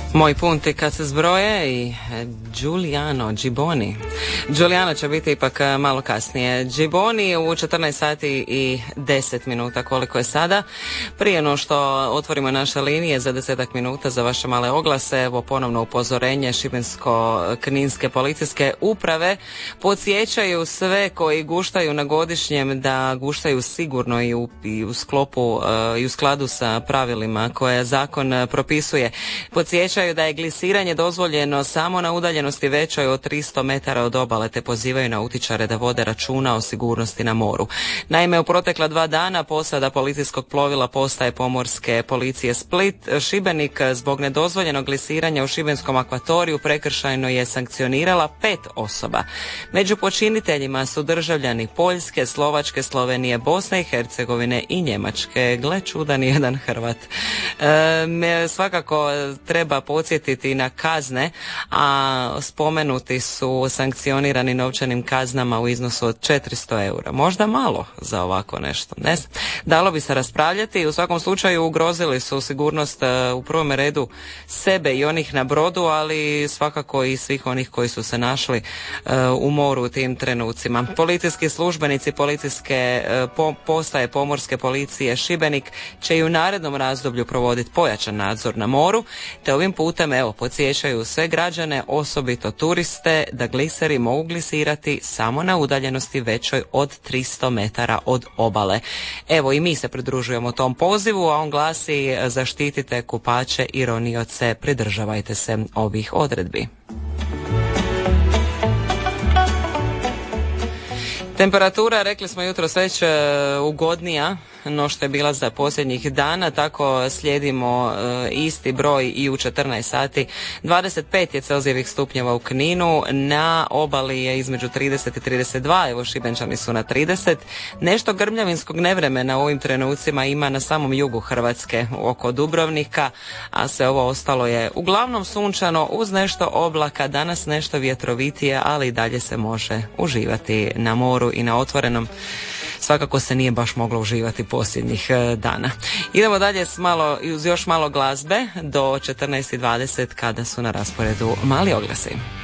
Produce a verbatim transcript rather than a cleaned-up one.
Moj punti kad se zbroje i Giuliano Giboni. Giuliano će biti ipak malo kasnije. Giboni u četrnaest sati i deset minuta koliko je sada. Prije no što otvorimo naše linije za desetak minuta za vaše male oglase, evo ponovno upozorenje Šibensko-kninske policijske uprave podsjećaju sve koji guštaju na godišnjem da guštaju sigurno i u, i u sklopu uh, i u skladu sa pravilima koje zakon propisuje. Podsjećaju da je glisiranje dozvoljeno samo na udaljenosti većoj od tristo metara od obale, te pozivaju nautičare da vode računa o sigurnosti na moru. Naime, u protekla dva dana posada policijskog plovila postaje pomorske policije Split Šibenik zbog nedozvoljenog glisiranja u šibenskom akvatoriju prekršajno je sankcionirala pet osoba. Među počiniteljima su državljani Poljske, Slovačke, Slovenije, Bosne i Hercegovine i Njemačke. Gle čuda, nijedan Hrvat. E, svakako treba podsjetiti na kazne, a spomenuti su sankcionirani novčanim kaznama u iznosu od četiristo eura. Možda malo za ovako nešto, ne? Dalo bi se raspravljati. U svakom slučaju ugrozili su sigurnost u prvom redu sebe i onih na brodu, ali svakako i svih onih koji su se našli u moru u tim trenucima. Policijski službenici policijske po, postaje pomorske policije Šibenik će i u narednom razdoblju provoditi pojačan nadzor na moru, te ovim putem evo podsjećaju sve građane, osobito turiste, da gliseri mogu glisirati samo na udaljenosti većoj od tristo metara od obale. Evo i mi se pridružujemo tom pozivu, a on glasi: zaštitite kupače i ronioce, pridržavajte se ovih odredbi. Temperatura, rekli smo jutros već, ugodnija no što je bila za posljednjih dana, tako slijedimo e, isti broj i u četrnaest sati. dvadeset pet je Celzijevih stupnjeva u Kninu, na obali je između trideset i trideset dva, evo Šibenčani su na trideset. Nešto grmljavinskog nevremena u ovim trenucima ima na samom jugu Hrvatske oko Dubrovnika, a sve ovo ostalo je uglavnom sunčano uz nešto oblaka, danas nešto vjetrovitije, ali i dalje se može uživati na moru i na otvorenom. Svakako se nije baš moglo uživati posljednjih dana. Idemo dalje s malo, uz još malo glazbe do četrnaest i dvadeset kada su na rasporedu mali oglasi.